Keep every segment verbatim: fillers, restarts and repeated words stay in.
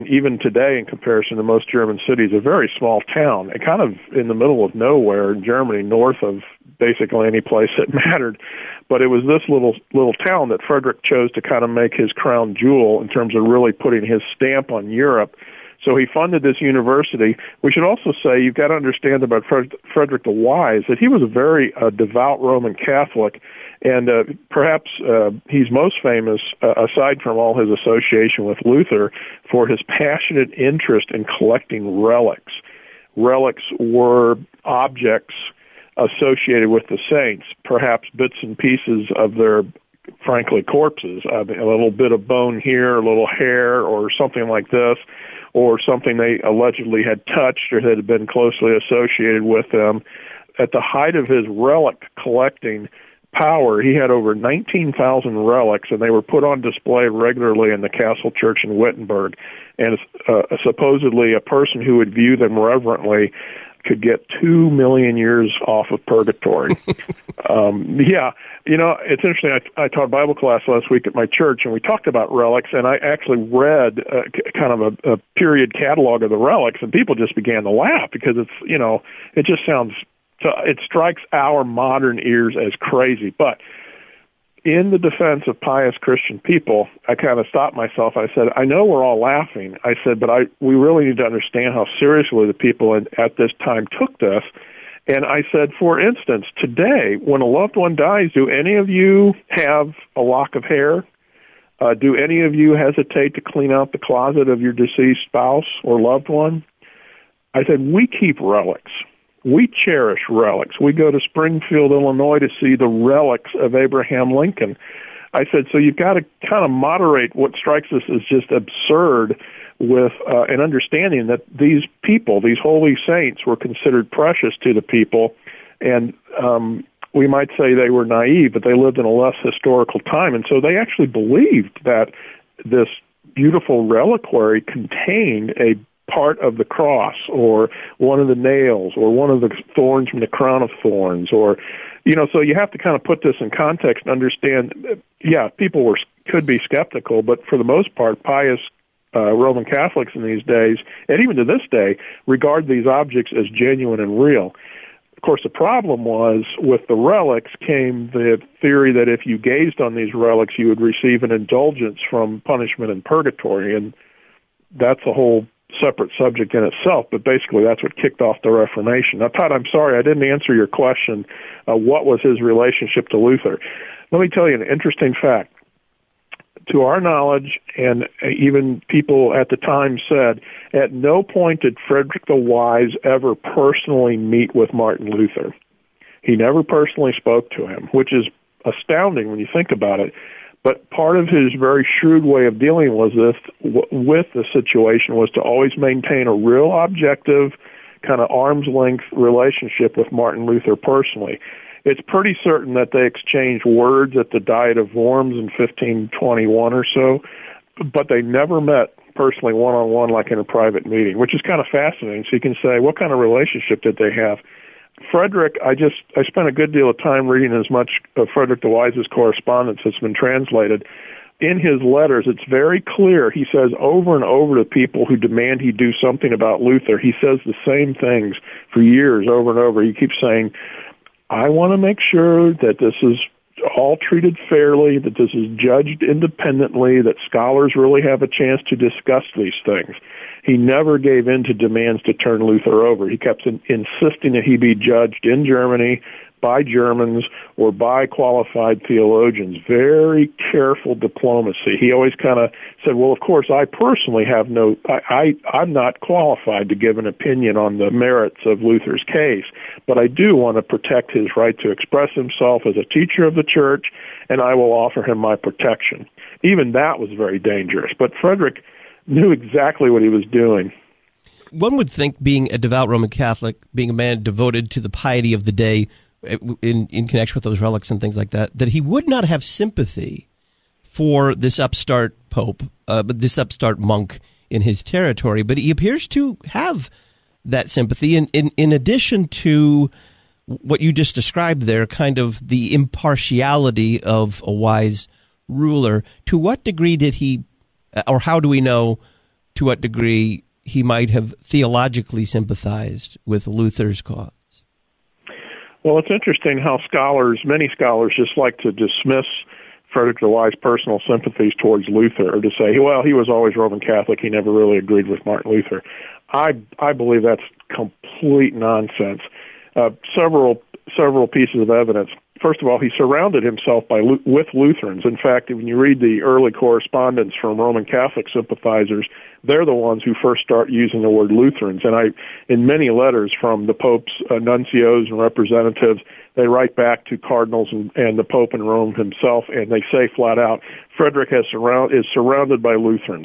even today, in comparison to most German cities, a very small town, and kind of in the middle of nowhere in Germany, north of basically any place that mattered. But it was this little little town that Frederick chose to kind of make his crown jewel in terms of really putting his stamp on Europe. So he funded this university. We should also say, you've got to understand about Fred- Frederick the Wise, that he was a very uh, devout Roman Catholic. And uh, perhaps uh, he's most famous, uh, aside from all his association with Luther, for his passionate interest in collecting relics. Relics were objects associated with the saints, perhaps bits and pieces of their, frankly, corpses. I mean, a little bit of bone here, a little hair, or something like this, or something they allegedly had touched or that had been closely associated with them. At the height of his relic collecting power, he had over nineteen thousand relics, and they were put on display regularly in the Castle Church in Wittenberg. And uh, supposedly a person who would view them reverently could get two million years off of purgatory. um, yeah, you know, it's interesting. I, I taught Bible class last week at my church, and we talked about relics, and I actually read uh, kind of a, a period catalog of the relics, and people just began to laugh because it's, you know, it just sounds, it strikes our modern ears as crazy. But in the defense of pious Christian people, I kind of stopped myself. I said, I know we're all laughing. I said, but I we really need to understand how seriously the people in, at this time took this. And I said, for instance, today, when a loved one dies, do any of you have a lock of hair? Uh, do any of you hesitate to clean out the closet of your deceased spouse or loved one? I said, we keep relics. We cherish relics. We go to Springfield, Illinois to see the relics of Abraham Lincoln. I said, so you've got to kind of moderate what strikes us as just absurd with uh, an understanding that these people, these holy saints, were considered precious to the people. And um, we might say they were naive, but they lived in a less historical time. And so they actually believed that this beautiful reliquary contained a part of the cross, or one of the nails, or one of the thorns from the crown of thorns, or, you know, so you have to kind of put this in context and understand, yeah, people were could be skeptical, but for the most part, pious uh, Roman Catholics in these days, and even to this day, regard these objects as genuine and real. Of course, the problem was, with the relics came the theory that if you gazed on these relics, you would receive an indulgence from punishment in purgatory, and that's a whole separate subject in itself, but basically that's what kicked off the Reformation. Now, Todd, I'm sorry I didn't answer your question. Uh, what was his relationship to Luther? Let me tell you an interesting fact. To our knowledge, and even people at the time said, at no point did Frederick the Wise ever personally meet with Martin Luther. He never personally spoke to him, which is astounding when you think about it. But part of his very shrewd way of dealing with this, with the situation, was to always maintain a real objective, kind of arm's length relationship with Martin Luther personally. It's pretty certain that they exchanged words at the Diet of Worms in fifteen twenty-one or so, but they never met personally one-on-one like in a private meeting, which is kind of fascinating. So you can say, what kind of relationship did they have? Frederick, I just, I spent a good deal of time reading as much of Frederick the Wise's correspondence that's been translated. In his letters, it's very clear. He says over and over to people who demand he do something about Luther, he says the same things for years over and over. He keeps saying, I want to make sure that this is all treated fairly, that this is judged independently, that scholars really have a chance to discuss these things. He never gave in to demands to turn Luther over. He kept in, insisting that he be judged in Germany by Germans or by qualified theologians. Very careful diplomacy. He always kind of said, well, of course, I personally have no, I, I, I'm not qualified to give an opinion on the merits of Luther's case, but I do want to protect his right to express himself as a teacher of the church, and I will offer him my protection. Even that was very dangerous. But Frederick knew exactly what he was doing. One would think, being a devout Roman Catholic, being a man devoted to the piety of the day in, in connection with those relics and things like that, that he would not have sympathy for this upstart pope, uh, this upstart monk in his territory. But he appears to have that sympathy. In, in, in addition to what you just described there, kind of the impartiality of a wise ruler, to what degree did he, or how do we know, to what degree he might have theologically sympathized with Luther's cause? Well, it's interesting how scholars, many scholars, just like to dismiss Frederick the Wise's personal sympathies towards Luther, or to say, well, he was always Roman Catholic, he never really agreed with Martin Luther. I I believe that's complete nonsense. Uh, several several pieces of evidence. First of all, he surrounded himself by with Lutherans. In fact, when you read the early correspondence from Roman Catholic sympathizers, they're the ones who first start using the word Lutherans. And I, in many letters from the Pope's uh, nuncios and representatives, they write back to cardinals and, and the Pope in Rome himself, and they say flat out, Frederick has surround, is surrounded by Lutherans.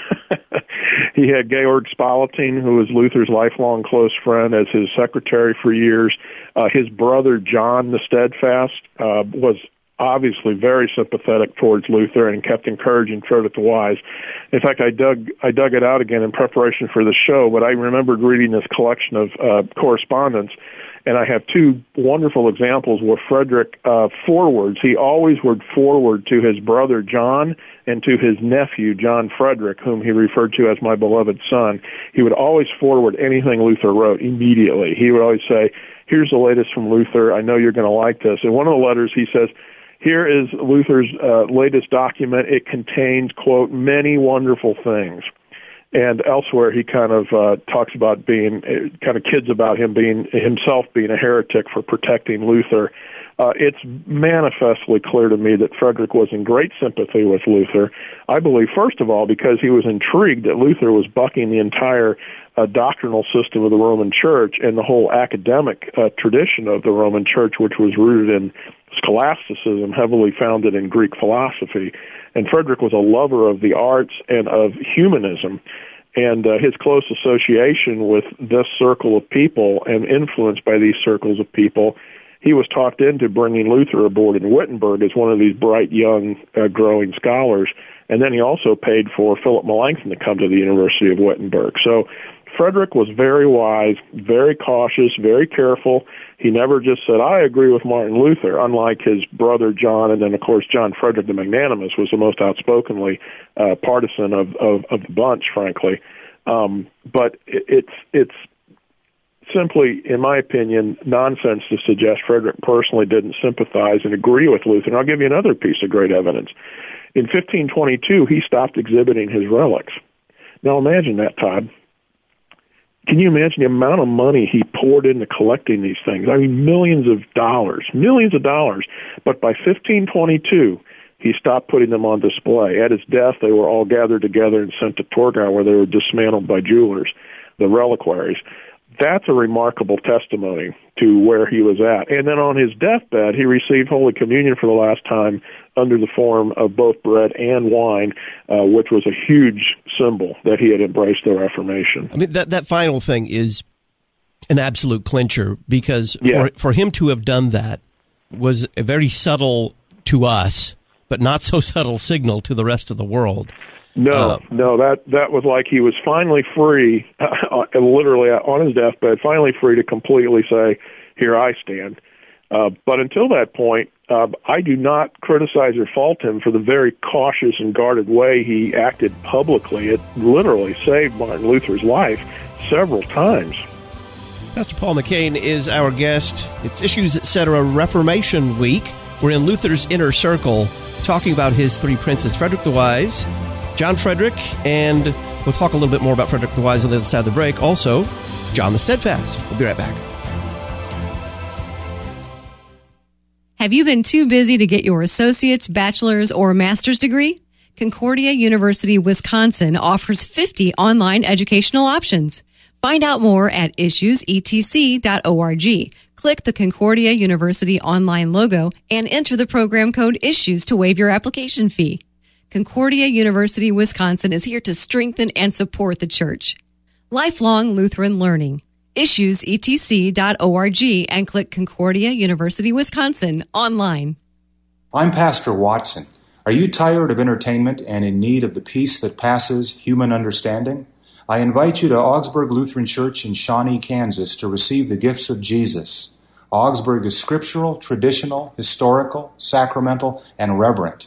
He had Georg Spalatin, who was Luther's lifelong close friend, as his secretary for years. Uh, his brother, John the Steadfast, uh, was obviously very sympathetic towards Luther and kept encouraging Frederick the Wise. In fact, I dug I dug it out again in preparation for the show, but I remembered reading this collection of uh, correspondence, and I have two wonderful examples where Frederick uh, forwards. He always would forward to his brother John and to his nephew, John Frederick, whom he referred to as my beloved son. He would always forward anything Luther wrote immediately. He would always say, here's the latest from Luther. I know you're going to like this. In one of the letters, he says, here is Luther's uh, latest document. It contains, quote, many wonderful things. And elsewhere, he kind of uh, talks about being, uh, kind of kids about him being, himself being a heretic for protecting Luther. Uh, it's manifestly clear to me that Frederick was in great sympathy with Luther. I believe, first of all, because he was intrigued that Luther was bucking the entire uh, doctrinal system of the Roman Church and the whole academic uh, tradition of the Roman Church, which was rooted in scholasticism, heavily founded in Greek philosophy. And Frederick was a lover of the arts and of humanism. And uh, his close association with this circle of people and influenced by these circles of people, he was talked into bringing Luther aboard in Wittenberg as one of these bright, young, uh, growing scholars. And then he also paid for Philip Melanchthon to come to the University of Wittenberg. So Frederick was very wise, very cautious, very careful. He never just said, I agree with Martin Luther, unlike his brother John, and then, of course, John Frederick the Magnanimous was the most outspokenly uh, partisan of, of, of the bunch, frankly. Um, but it, it's it's simply, in my opinion, nonsense to suggest Frederick personally didn't sympathize and agree with Luther. And I'll give you another piece of great evidence. In fifteen twenty-two, he stopped exhibiting his relics. Now imagine that, Todd. Can you imagine the amount of money he poured into collecting these things? I mean, millions of dollars, millions of dollars. But by fifteen twenty-two, he stopped putting them on display. At his death, they were all gathered together and sent to Torgau, where they were dismantled by jewelers, the reliquaries. That's a remarkable testimony to where he was at. And then on his deathbed, he received Holy Communion for the last time under the form of both bread and wine, uh, which was a huge symbol that he had embraced the Reformation. I mean, that, that final thing is an absolute clincher, because yeah. for, for him to have done that was a very subtle to us, but not so subtle signal to the rest of the world. No, uh, no, that that was like he was finally free, uh, literally on his deathbed, finally free to completely say, here I stand. Uh, but until that point, uh, I do not criticize or fault him for the very cautious and guarded way he acted publicly. It literally saved Martin Luther's life several times. Pastor Paul McCain is our guest. It's Issues Etc. Reformation Week. We're in Luther's inner circle talking about his three princes, Frederick the Wise, John Frederick, and we'll talk a little bit more about Frederick the Wise on the other side of the break. Also, John the Steadfast. We'll be right back. Have you been too busy to get your associate's, bachelor's, or master's degree? Concordia University, Wisconsin offers fifty online educational options. Find out more at issues e t c dot org. Click the Concordia University online logo and enter the program code ISSUES to waive your application fee. Concordia University, Wisconsin is here to strengthen and support the church. Lifelong Lutheran learning. issues e t c dot org and click Concordia University, Wisconsin online. I'm Pastor Watson. Are you tired of entertainment and in need of the peace that passes human understanding? I invite you to Augsburg Lutheran Church in Shawnee, Kansas to receive the gifts of Jesus. Augsburg is scriptural, traditional, historical, sacramental, and reverent.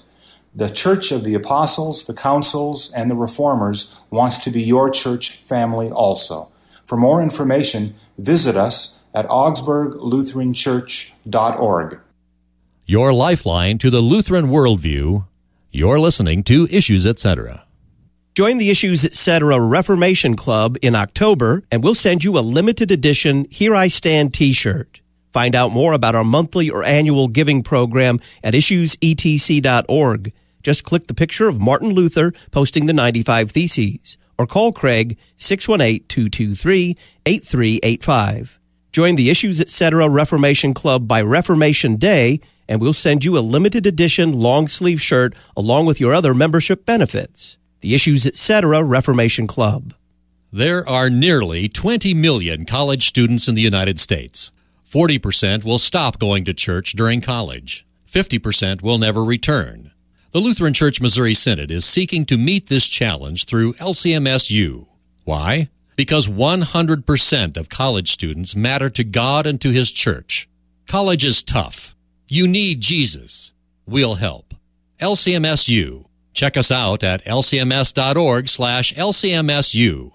The Church of the Apostles, the Councils, and the Reformers wants to be your church family also. For more information, visit us at augsburg lutheran church dot org. Your lifeline to the Lutheran worldview. You're listening to Issues Etc. Join the Issues Etc. Reformation Club in October, and we'll send you a limited edition Here I Stand t-shirt. Find out more about our monthly or annual giving program at issues e t c dot org. Just click the picture of Martin Luther posting the ninety-five Theses, or call Craig six one eight, two two three, eight three eight five. Join the Issues Etc. Reformation Club by Reformation Day, and we'll send you a limited edition long-sleeve shirt along with your other membership benefits. The Issues Etc. Reformation Club. There are nearly twenty million college students in the United States. forty percent will stop going to church during college. fifty percent will never return. The Lutheran Church Missouri Synod is seeking to meet this challenge through L C M S U. Why? Because one hundred percent of college students matter to God and to His church. College is tough. You need Jesus. We'll help. L C M S U. Check us out at l c m s dot org slash l c m s u.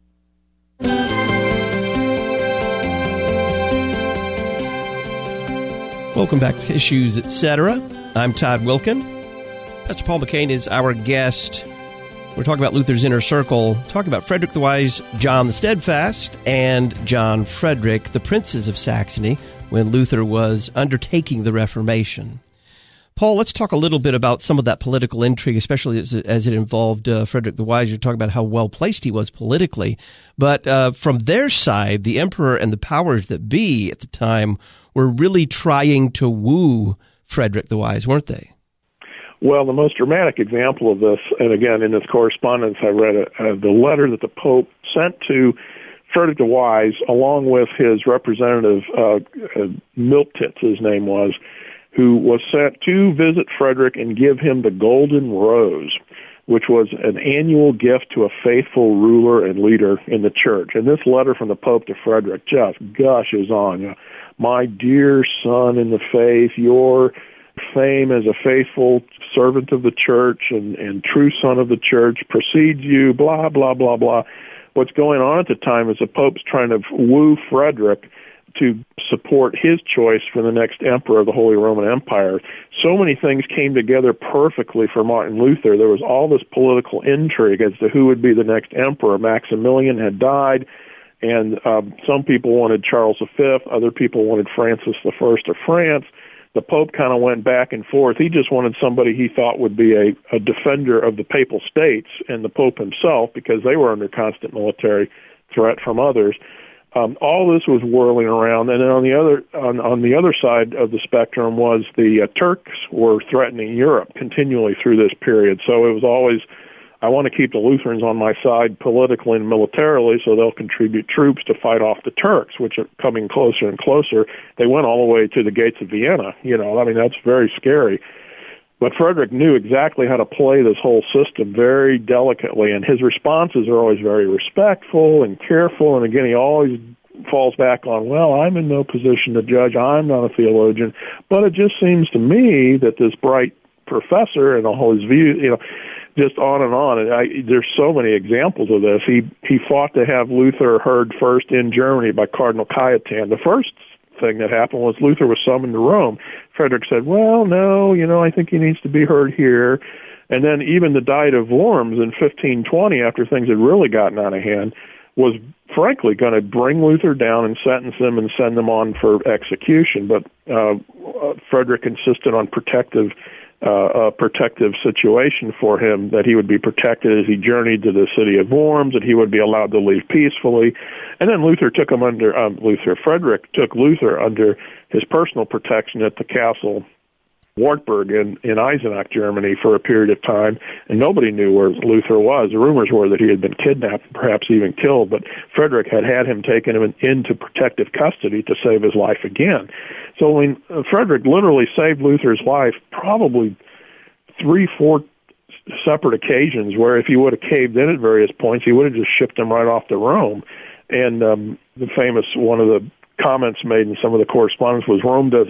Welcome back to Issues Etc. I'm Todd Wilkin. Pastor Paul McCain is our guest. We're talking about Luther's Inner Circle, talking about Frederick the Wise, John the Steadfast, and John Frederick, the princes of Saxony, when Luther was undertaking the Reformation. Paul, let's talk a little bit about some of that political intrigue, especially as, as it involved uh, Frederick the Wise. You're talking about how well-placed he was politically. But uh, from their side, the emperor and the powers that be at the time were really trying to woo Frederick the Wise, weren't they? Well, the most dramatic example of this, and again, in this correspondence, I read a, uh, the letter that the Pope sent to Frederick the Wise, along with his representative, uh, uh, Miltitz, his name was, who was sent to visit Frederick and give him the Golden Rose, which was an annual gift to a faithful ruler and leader in the church. And this letter from the Pope to Frederick just gushes on, you know, my dear son in the faith, your fame as a faithful servant of the church and, and true son of the church precedes you, blah, blah, blah, blah. What's going on at the time is the Pope's trying to woo Frederick to support his choice for the next emperor of the Holy Roman Empire. So many things came together perfectly for Martin Luther. There was all this political intrigue as to who would be the next emperor. Maximilian had died, and um, some people wanted Charles the Fifth, other people wanted Francis the First of France. The Pope kind of went back and forth. He just wanted somebody he thought would be a, a defender of the Papal States and the Pope himself, because they were under constant military threat from others. Um, all this was whirling around, and then on the other on, on the other side of the spectrum was the uh, Turks were threatening Europe continually through this period. So it was always, I want to keep the Lutherans on my side politically and militarily, so they'll contribute troops to fight off the Turks, which are coming closer and closer. They went all the way to the gates of Vienna. You know, I mean, that's very scary. But Frederick knew exactly how to play this whole system very delicately, and his responses are always very respectful and careful, and again, he always falls back on, well, I'm in no position to judge, I'm not a theologian, but it just seems to me that this bright professor and all his views, you know, just on and on, and I, there's so many examples of this. He he fought to have Luther heard first in Germany by Cardinal Cajetan. The first thing that happened was Luther was summoned to Rome. Frederick said, well, no, you know, I think he needs to be heard here. And then even the Diet of Worms in fifteen twenty, after things had really gotten out of hand, was frankly going to bring Luther down and sentence him and send him on for execution. But uh, Frederick insisted on protective Uh, a protective situation for him, that he would be protected as he journeyed to the city of Worms, that he would be allowed to leave peacefully. And then Luther took him under, um, Luther, Frederick took Luther under his personal protection at the castle Wartburg in, in Eisenach, Germany, for a period of time, and nobody knew where Luther was. The rumors were that he had been kidnapped, perhaps even killed, but Frederick had had him taken him into protective custody to save his life again. So I mean, Frederick literally saved Luther's life probably three, four separate occasions, where if he would have caved in at various points, he would have just shipped him right off to Rome. And um, the famous, one of the comments made in some of the correspondence was, Rome doesn't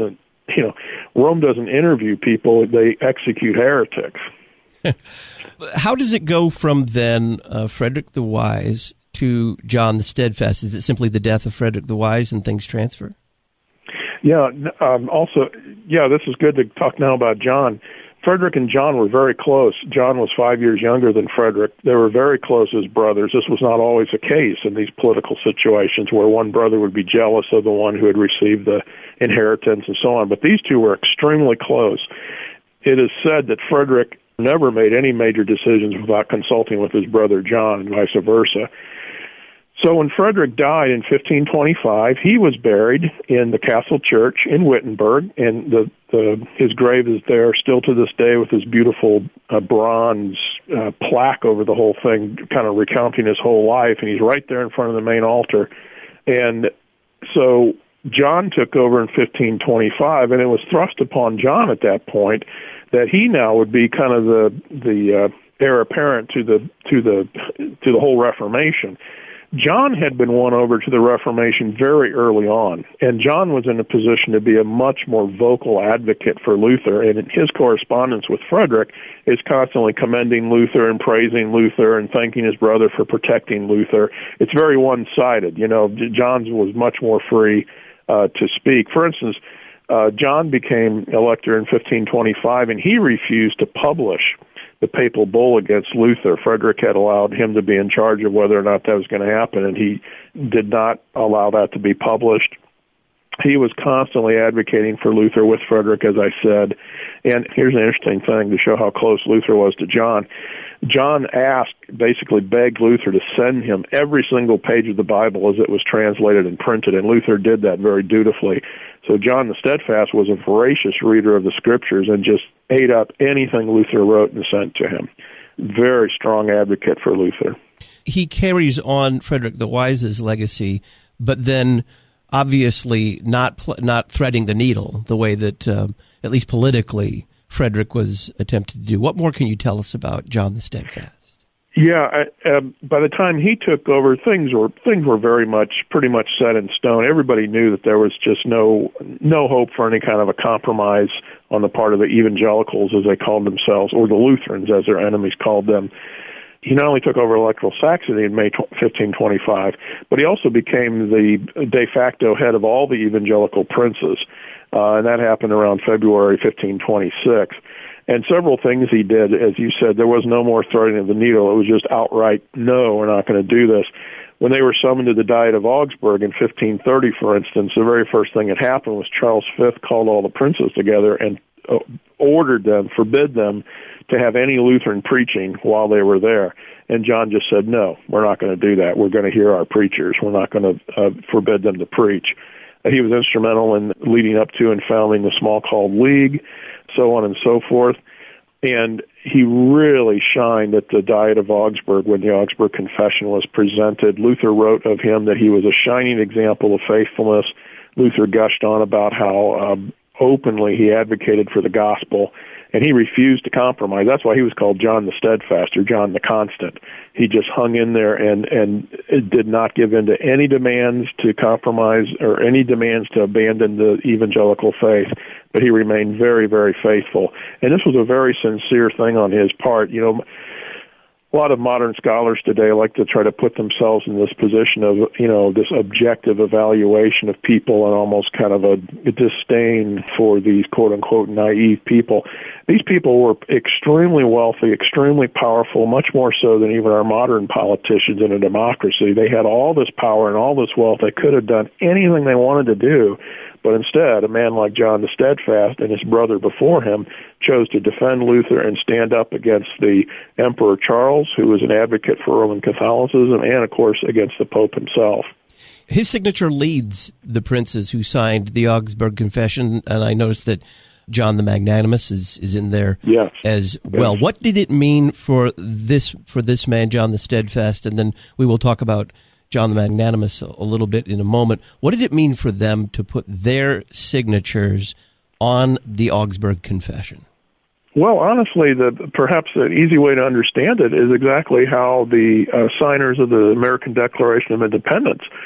you know, Rome doesn't interview people; they execute heretics. How does it go from then uh, Frederick the Wise to John the Steadfast? Is it simply the death of Frederick the Wise and things transfer? Yeah. Um, also, yeah, this is good to talk now about John. Frederick and John were very close. John was five years younger than Frederick. They were very close as brothers. This was not always the case in these political situations where one brother would be jealous of the one who had received the inheritance and so on. But these two were extremely close. It is said that Frederick never made any major decisions without consulting with his brother John and vice versa. So when Frederick died in fifteen twenty-five, he was buried in the Castle Church in Wittenberg, and the, the his grave is there still to this day with his beautiful uh, bronze uh, plaque over the whole thing, kind of recounting his whole life, and he's right there in front of the main altar. And so John took over in fifteen twenty-five, and it was thrust upon John at that point that he now would be kind of the the uh, heir apparent to the to the to the whole Reformation. John had been won over to the Reformation very early on, and John was in a position to be a much more vocal advocate for Luther, and in his correspondence with Frederick is constantly commending Luther and praising Luther and thanking his brother for protecting Luther. It's very one-sided. You know, John's was much more free uh, to speak. For instance, uh, John became elector in fifteen twenty-five, and he refused to publish the papal bull against Luther. Frederick had allowed him to be in charge of whether or not that was going to happen, and he did not allow that to be published. He was constantly advocating for Luther with Frederick, as I said. And here's an interesting thing to show how close Luther was to John. John asked, basically begged Luther to send him every single page of the Bible as it was translated and printed, and Luther did that very dutifully. So John the Steadfast was a voracious reader of the Scriptures and just ate up anything Luther wrote and sent to him. Very strong advocate for Luther. He carries on Frederick the Wise's legacy, but then obviously not pl- not threading the needle the way that, um, at least politically, Frederick was attempted to do. What more can you tell us about John the Steadfast? Yeah, I, uh, by the time he took over, things were things were very much, pretty much set in stone. Everybody knew that there was just no no hope for any kind of a compromise on the part of the evangelicals, as they called themselves, or the Lutherans, as their enemies called them. He not only took over electoral Saxony in May fifteen twenty-five, but he also became the de facto head of all the evangelical princes, uh, and that happened around February fifteen twenty-six. And several things he did, as you said, there was no more threading of the needle. It was just outright, no, we're not going to do this. When they were summoned to the Diet of Augsburg in fifteen thirty, for instance, the very first thing that happened was Charles the Fifth called all the princes together and uh, ordered them, forbid them to have any Lutheran preaching while they were there. And John just said, no, we're not going to do that. We're going to hear our preachers. We're not going to uh, forbid them to preach. Uh, he was instrumental in leading up to and founding the Smalcald League, so on and so forth. And he really shined at the Diet of Augsburg when the Augsburg Confession was presented. Luther wrote of him that he was a shining example of faithfulness. Luther gushed on about how um, openly he advocated for the gospel, and he refused to compromise. That's why he was called John the Steadfast, or John the Constant. He just hung in there and, and did not give in to any demands to compromise or any demands to abandon the evangelical faith, but he remained very, very faithful. And this was a very sincere thing on his part. You know, a lot of modern scholars today like to try to put themselves in this position of, you know, this objective evaluation of people and almost kind of a disdain for these quote-unquote naive people. These people were extremely wealthy, extremely powerful, much more so than even our modern politicians in a democracy. They had all this power and all this wealth. They could have done anything they wanted to do. But instead, a man like John the Steadfast and his brother before him chose to defend Luther and stand up against the Emperor Charles, who was an advocate for Roman Catholicism, and, of course, against the Pope himself. His signature leads the princes who signed the Augsburg Confession, and I noticed that John the Magnanimous is, is in there yes. as well. Yes. What did it mean for this for this man, John the Steadfast? And then we will talk about John the Magnanimous a little bit in a moment. What did it mean for them to put their signatures on the Augsburg Confession? Well, honestly, the perhaps the easy way to understand it is exactly how the uh, signers of the American Declaration of Independence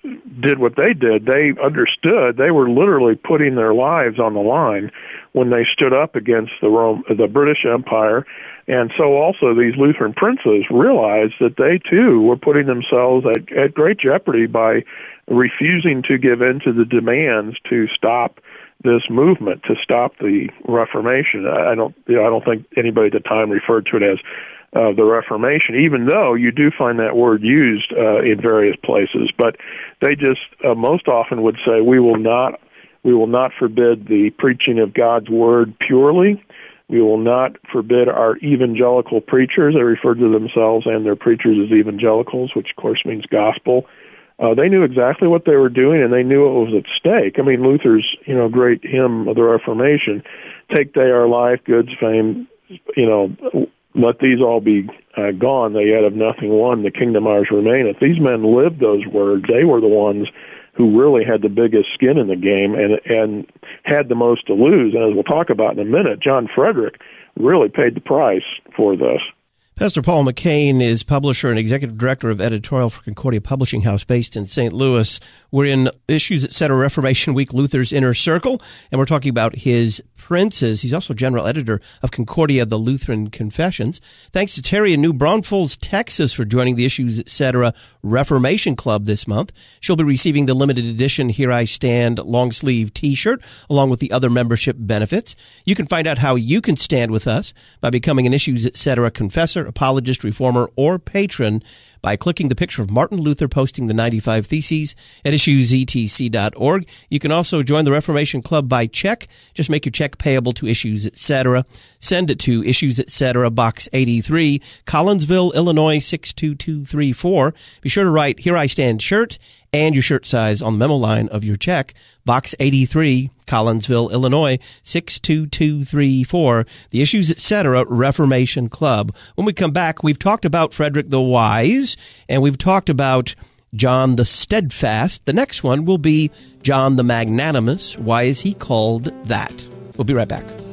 did what they did, they understood they were literally putting their lives on the line when they stood up against the Rome, the British Empire. And so also these Lutheran princes realized that they too were putting themselves at, at great jeopardy by refusing to give in to the demands to stop this movement, to stop the Reformation. I don't, you know, I don't think anybody at the time referred to it as uh, the Reformation, even though you do find that word used uh, in various places. But they just uh, most often would say, "We will not, we will not forbid the preaching of God's word purely. We will not forbid our evangelical preachers." They referred to themselves and their preachers as evangelicals, which of course means gospel. Uh, they knew exactly what they were doing, and they knew what was at stake. I mean, Luther's, you know, great hymn of the Reformation, "Take they our life, goods, fame, you know, let these all be uh, gone, they yet have nothing won, the kingdom ours remaineth." These men lived those words. They were the ones who really had the biggest skin in the game and and had the most to lose. And as we'll talk about in a minute, John Frederick really paid the price for this. Pastor Paul McCain is publisher and executive director of editorial for Concordia Publishing House based in Saint Louis. We're in Issues, et cetera, Reformation Week, Luther's Inner Circle, and we're talking about his princes. He's also general editor of Concordia, the Lutheran Confessions. Thanks to Terry in New Braunfels, Texas, for joining the Issues, et cetera, Reformation Club this month. She'll be receiving the limited edition Here I Stand long sleeve t-shirt, along with the other membership benefits. You can find out how you can stand with us by becoming an Issues, et cetera, confessor, apologist, reformer, or patron by clicking the picture of Martin Luther posting the ninety-five Theses at issues e t c dot org. You can also join the Reformation Club by check. Just make your check payable to Issues, et cetera. Send it to Issues, et cetera, Box eighty-three, Collinsville, Illinois, six two two three four. Be sure to write Here I Stand shirt and your shirt size on the memo line of your check. Box eighty-three, Collinsville, Illinois, six two two three four. The Issues, et cetera, Reformation Club. When we come back, we've talked about Frederick the Wise, and we've talked about John the Steadfast. The next one will be John the Magnanimous. Why is he called that? We'll be right back.